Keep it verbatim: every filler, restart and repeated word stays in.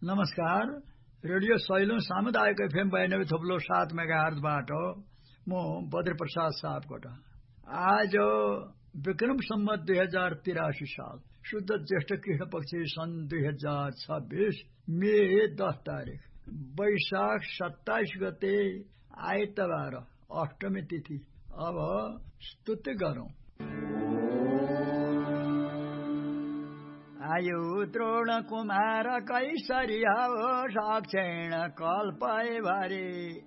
नमस्कार रेडियो सैलुङ सामुदायिक एफएम बयानब्बे थप्लो सात मेगाहर्जबाट म बद्र प्रसाद सापकोटा। आज विक्रम सम्वत दुई हजार तिरासी साल शुद्ध ज्येष्ठ कृष्ण पक्ष सन् दुई हजार छब्बीस मे दस तारिक वैशाख सत्ताइस गते आइतबार अष्टमी तिथि। अब स्तुति गरौं। आयु द्रोण कुमार कैसरिया साक्षेण कल्पय भरे